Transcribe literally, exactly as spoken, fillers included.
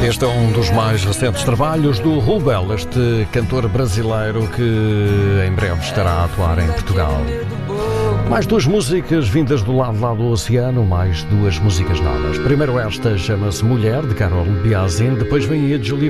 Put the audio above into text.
Este é um dos mais recentes trabalhos do Rubel, este cantor brasileiro que em breve estará a atuar em Portugal. Mais duas músicas vindas do lado lá do oceano, mais duas músicas novas. Primeiro esta chama-se Mulher, de Carol Biazin, depois vem a de Julie